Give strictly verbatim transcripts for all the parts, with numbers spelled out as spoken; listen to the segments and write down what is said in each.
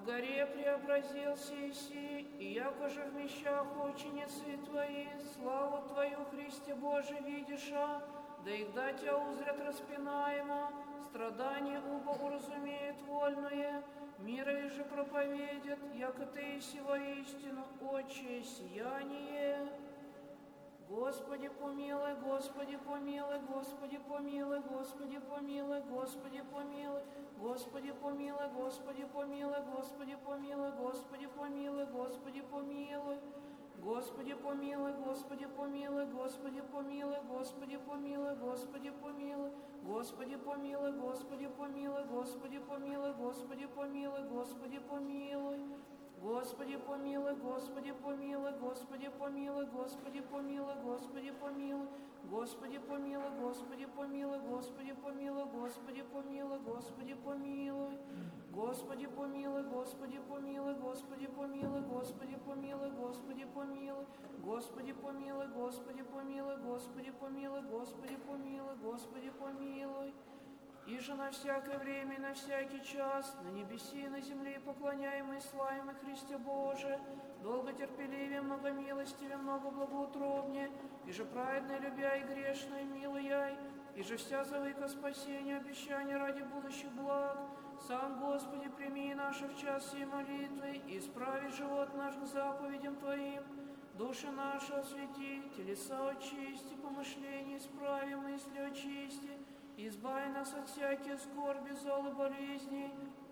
горе преобразился Иси, и яко же в мещах ученицы Твои, славу Твою, Христе Боже, видиша, да их да Тебя узрят распинаемо, страдания убо уразумеет вольное, мира и же проповедят, яко Ты Иси воистину, Отче, сияние. Господи помилуй, Господи помилуй, Господи помилуй, Господи помилуй, Господи помилуй, Господи помилуй, Господи помилуй, Господи помилуй, Господи помилуй, Господи помилуй, Господи помилуй, Господи помилуй, Господи помилуй, Господи помилуй, Господи помилуй, Господи помилуй, Господи помилуй, Господи помилуй, Господи помилуй, Господи помилуй. Господи помилуй, Господи помилуй, Господи помилуй, Господи помилуй, Господи помилуй, Господи помилуй, Господи помилуй, Господи помилуй, Господи помилуй, Господи помилуй, Господи помилуй, Господи помилуй, Господи помилуй, Господи помилуй, Господи помилуй, Господи помилуй, Господи помилуй, Господи помилуй, Господи помилуй, Господи помилуй. И же на всякое время и на всякий час, на небеси и на земле поклоняемый, славимый Христе Боже, долготерпеливее, многомилостивее, много благоутробнее, и же праведно любя и грешно и милуяй, и же вся завыка спасения, обещания ради будущих благ, сам, Господи, прими наши в час сей молитвы, и исправи живот наш к заповедям Твоим, души наши освети, телеса очисти, помышления исправи, мысли очисти, избави нас от всяких скорби, зол и болезней,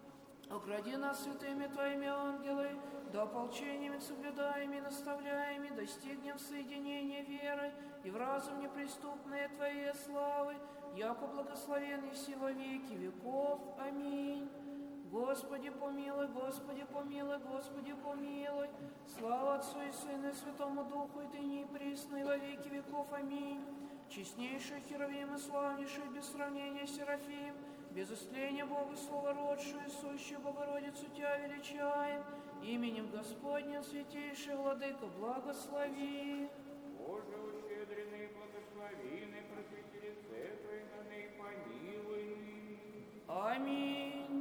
огради нас святыми Твоими ангелы, да ополчениями соблюдаеми, наставляеми, достигнем соединения верой и в разум неприступные Твоей славы, яко благословен еси во веки веков. Аминь. Господи помилуй, Господи помилуй, Господи помилуй. Слава Отцу и Сыну и Святому Духу, и ныне и присно, и во веки веков. Аминь. Честнейший Херувим и славнейший, без сравнения Серафим, без истления Бога словородшую, сущую Богородицу Тебя величаем, именем Господним святейший Владыка, благослови. Боже, ущедренный, благословенный, просвети лице Твое на ны, помилуй. Аминь.